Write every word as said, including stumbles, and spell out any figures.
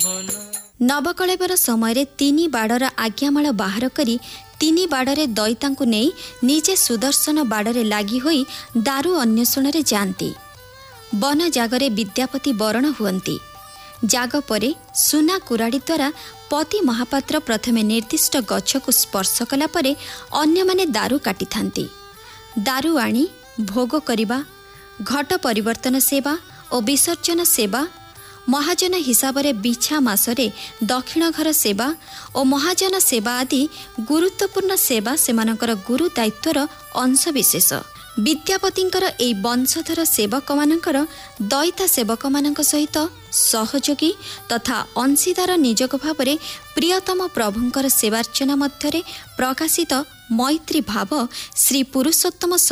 ନବକଳେବର ସମୟରେ ତିନି ବାଡ଼ର ଆଜ୍ଞାମାଳ ବାହାର କରି ତିନି ବାଡ଼ରେ ଦଇତାଙ୍କୁ ନେଇ ନିଜେ ସୁଦର୍ଶନ ବାଡ଼ରେ ଲାଗି ହୋଇ ଦାରୁ ଅନ୍ୱେଷଣରେ ଯାଆନ୍ତି। ବନ ଜାଗରେ ବିଦ୍ୟାପତି ବରଣ ହୁଅନ୍ତି। ଜାଗ ପରେ ସୁନା କୁରାଡ଼ି ଦ୍ୱାରା ପତି ମହାପାତ୍ର ପ୍ରଥମେ ନିର୍ଦ୍ଦିଷ୍ଟ ଗଛକୁ ସ୍ପର୍ଶ କଲା ପରେ ଅନ୍ୟମାନେ ଦାରୁ କାଟିଥାନ୍ତି। ଦାରୁ ଆଣି ଭୋଗ କରିବା, ଘଟ ପରିବର୍ତ୍ତନ ସେବା ଓ ବିସର୍ଜନ ସେବା, ମହାଜନ ହିସାବରେ ବିଛା ମାସରେ ଦକ୍ଷିଣ ଘର ସେବା ଓ ମହାଜନ ସେବା ଆଦି ଗୁରୁତ୍ୱପୂର୍ଣ୍ଣ ସେବା ସେମାନଙ୍କର ଗୁରୁ ଦାୟିତ୍ୱର ଅଂଶବିଶେଷ। ବିଦ୍ୟାପତିଙ୍କର ଏହି ବଂଶଧର ସେବକମାନଙ୍କର ଦଇତା ସେବକମାନଙ୍କ ସହିତ ସହଯୋଗୀ ତଥା ଅଂଶୀଦାର ନିଯୋଗ ଭାବରେ ପ୍ରିୟତମ ପ୍ରଭୁଙ୍କର ସେବାର୍ଚ୍ଚନା ମଧ୍ୟରେ ପ୍ରକାଶିତ ମୈତ୍ରୀ ଭାବ ଶ୍ରୀ ପୁରୁଷୋତ୍ତମ